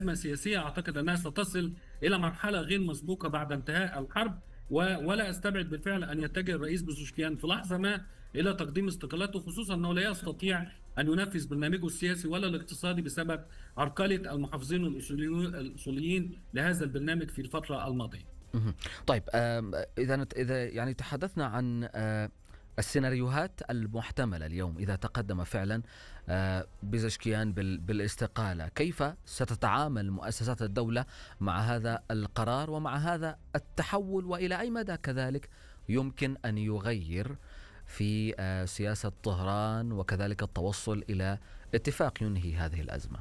سياسية أعتقد أنها ستصل إلى مرحلة غير مسبوقة بعد انتهاء الحرب، ولا أستبعد بالفعل أن يتجه الرئيس بوزوشكيان في لحظة ما إلى تقديم استقالته، خصوصا أنه لا يستطيع أن ينفذ برنامجه السياسي ولا الاقتصادي بسبب عرقلة المحافظين الأصوليين لهذا البرنامج في الفترة الماضية. مهم. طيب، إذا يعني تحدثنا عن السيناريوهات المحتملة اليوم إذا تقدم فعلا بيزشكيان بالاستقالة، كيف ستتعامل مؤسسات الدولة مع هذا القرار ومع هذا التحول، وإلى أي مدى كذلك يمكن أن يغير في سياسة طهران وكذلك التوصل إلى اتفاق ينهي هذه الأزمة؟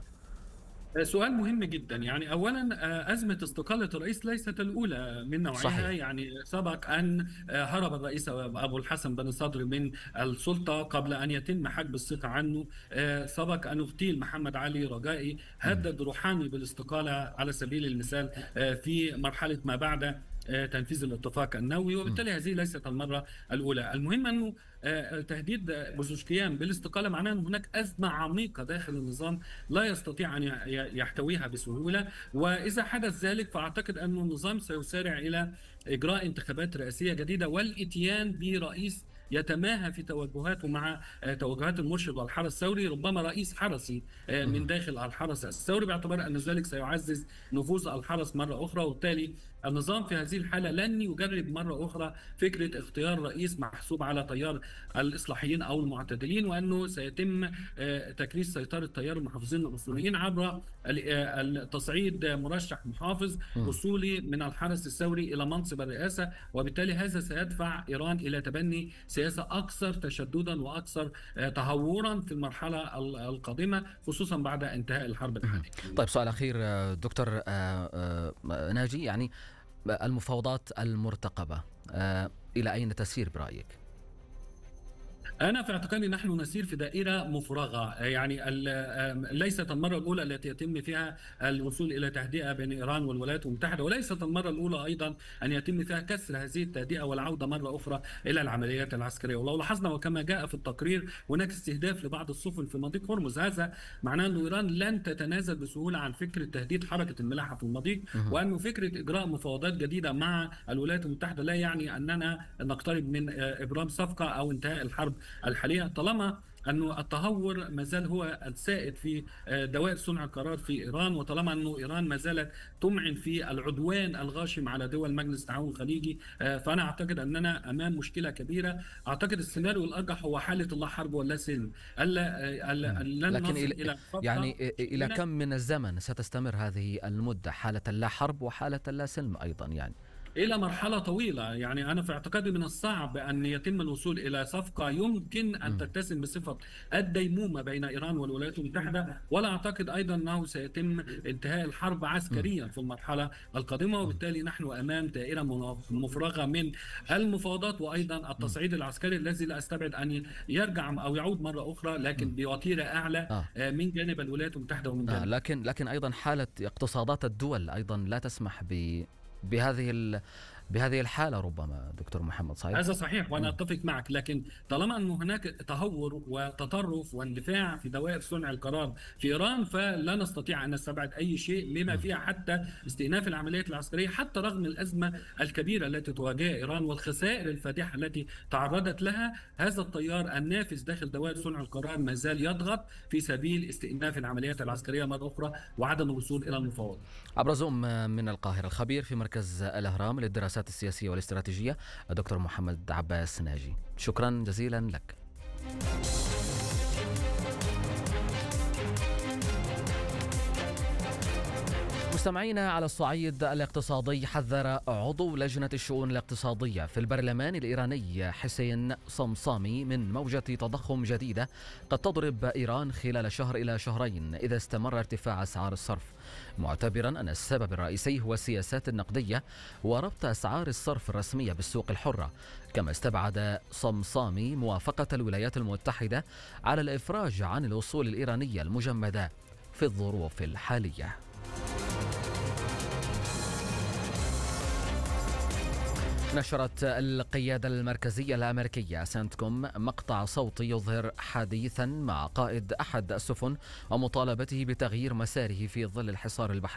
سؤال مهم جدا. يعني اولا، ازمه استقاله الرئيس ليست الاولى من نوعها. صحيح. يعني سبق ان هرب الرئيس ابو الحسن بن صدر من السلطه قبل ان يتم حجب الثقه عنه. سبق ان اغتيل محمد علي رجائي، هدد روحاني بالاستقاله على سبيل المثال في مرحله ما بعد تنفيذ الاتفاق النووي. وبالتالي هذه ليست المره الاولى. المهم انه تهديد بوزوشكيان بالاستقاله معناه ان هناك ازمه عميقه داخل النظام لا يستطيع ان يحتويها بسهوله. واذا حدث ذلك فاعتقد ان النظام سيسارع الى اجراء انتخابات رئاسيه جديده والاتيان برئيس يتماهى في توجهاته مع توجهات المرشد والحرس الثوري، ربما رئيس حرسي من داخل الحرس الثوري، باعتبار ان ذلك سيعزز نفوذ الحرس مره اخرى. وبالتالي النظام في هذه الحاله لن يجرب مره اخرى فكره اختيار رئيس محسوب على تيار الاصلاحيين او المعتدلين، وانه سيتم تكريس سيطره تيار المحافظين الاصوليين عبر تصعيد مرشح محافظ اصولي من الحرس الثوري الى منصب الرئاسه. وبالتالي هذا سيدفع ايران الى تبني سياسه اكثر تشددا واكثر تهورا في المرحله القادمه، خصوصا بعد انتهاء الحرب الحاليه. طيب، سؤال اخير دكتور ناجي، يعني المفاوضات المرتقبه الى اين تسير برايك؟ أنا في اعتقادي نحن نسير في دائرة مفرغة. يعني ليست المرة الأولى التي يتم فيها الوصول إلى تهدئة بين إيران والولايات المتحدة، وليست المرة الأولى أيضا أن يتم فيها كسر هذه التهدئة والعودة مرة أخرى إلى العمليات العسكرية. ولو لاحظنا وكما جاء في التقرير هناك استهداف لبعض السفن في مضيق هرمز، هذا معناه أن إيران لن تتنازل بسهولة عن فكرة تهديد حركة الملاحة في المضيق، وأن فكرة إجراء مفاوضات جديدة مع الولايات المتحدة لا يعني أننا نقترب من إبرام صفقة أو انتهاء الحرب الحالية، طالما أنه التهور ما زال هو السائد في دوائر صنع القرار في إيران، وطالما أنه إيران ما زالت تمعن في العدوان الغاشم على دول مجلس التعاون الخليجي. فأنا أعتقد أننا أمام مشكلة كبيرة. أعتقد السيناريو الأرجح هو حالة اللا حرب ولا سلم، لن لكن نصل إلى إلى كم من الزمن ستستمر هذه المدة، حالة اللا حرب وحالة اللا سلم أيضا يعني؟ إلى مرحلة طويلة. يعني أنا في اعتقادي من الصعب أن يتم الوصول إلى صفقة يمكن أن تتسم بصفة الديمومة بين إيران والولايات المتحدة، ولا أعتقد أيضا أنه سيتم انتهاء الحرب عسكريا في المرحلة القادمة. وبالتالي نحن أمام دائرة مفرغة من المفاوضات وأيضا التصعيد العسكري الذي لا أستبعد أن يرجع أو يعود مرة أخرى، لكن بوتيرة أعلى من جانب الولايات المتحدة ومن جانب لكن أيضا حالة اقتصادات الدول أيضا لا تسمح بهذه الحالة ربما دكتور محمد، صحيح؟ هذا صحيح وأنا أتفق معك، لكن طالما أنه هناك تهور وتطرف واندفاع في دوائر صنع القرار في إيران فلا نستطيع أن نستبعد أي شيء بما فيها حتى استئناف العمليات العسكرية، حتى رغم الأزمة الكبيرة التي تواجهها إيران والخسائر الفادحة التي تعرضت لها. هذا التيار النافذ داخل دوائر صنع القرار ما زال يضغط في سبيل استئناف العمليات العسكرية مرة أخرى وعدم الوصول إلى المفاوضات. عبر زوم من القاهرة الخبير في مركز الأهرام للدراسات السياسية والاستراتيجية الدكتور محمد عباس ناجي، شكرا جزيلا لك. مستمعينا، على الصعيد الاقتصادي، حذر عضو لجنة الشؤون الاقتصادية في البرلمان الإيراني حسين صمصامي من موجة تضخم جديدة قد تضرب إيران خلال شهر إلى شهرين إذا استمر ارتفاع أسعار الصرف، معتبرا أن السبب الرئيسي هو السياسات النقدية وربط أسعار الصرف الرسمية بالسوق الحرة. كما استبعد صمصامي موافقة الولايات المتحدة على الإفراج عن الأصول الإيرانية المجمدة في الظروف الحالية. نشرت القيادة المركزية الأمريكية سنتكوم مقطع صوتي يظهر حديثا مع قائد أحد السفن ومطالبته بتغيير مساره في ظل الحصار البحري